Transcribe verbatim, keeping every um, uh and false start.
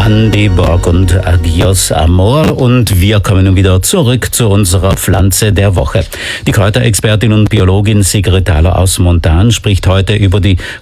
Andy Borg und Adios Amor, und wir kommen nun wieder zurück zu unserer Pflanze der Woche. Die Kräuterexpertin und Biologin Sigrid Thaler aus Montan spricht heute über die